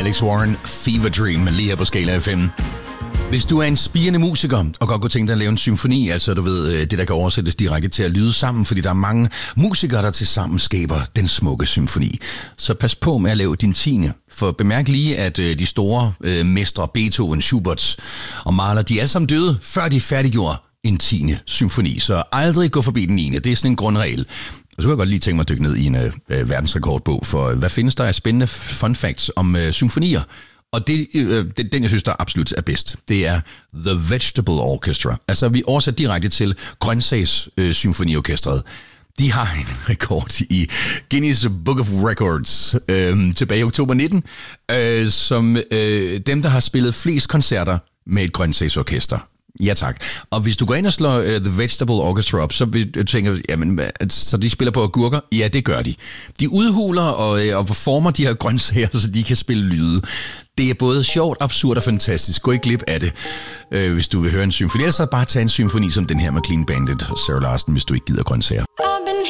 Alex Warren, Fever Dream, lige her på Skala FM. Hvis du er en spirende musiker og godt kunne tænke dig at lave en symfoni, altså du ved, det der kan oversættes direkte til at lyde sammen, fordi der er mange musikere, der tilsammen skaber den smukke symfoni. Så pas på med at lave din 10. For bemærk lige, at de store mestre Beethoven, Schubert og Mahler, de er alle sammen døde, før de færdiggjorde en 10. symfoni. Så aldrig gå forbi den 9. Det er sådan en grundregel. Og så kan jeg godt lige tænke mig at dykke ned i en verdensrekordbog, for hvad findes der af spændende fun facts om symfonier? Og den, jeg synes, der absolut er bedst, det er The Vegetable Orchestra. Altså, vi oversætter direkte til Grøntsagssymfoniorkestret. De har en rekord i Guinness Book of Records tilbage i oktober 19, som dem, der har spillet flest koncerter med et grøntsagsorkester. Ja tak. Og hvis du går ind og slår The Vegetable Orchestra op, så vil du tænke, jamen, så de spiller på agurker? Ja, det gør de. De udhuler og former de her grøntsager, så de kan spille lyde. Det er både sjovt, absurd og fantastisk. Gå ikke glip af det, hvis du vil høre en symfoni. Ellers så bare tage en symfoni som den her med Clean Bandit og Sarah Larsen, hvis du ikke gider grøntsager.